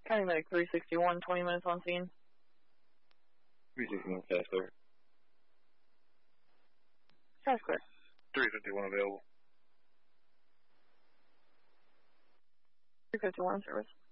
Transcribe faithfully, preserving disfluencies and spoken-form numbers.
County Medic three sixty-one, twenty minutes on scene. three sixty-one, cash clear. Cash clear. three fifty-one available. three fifty-one service.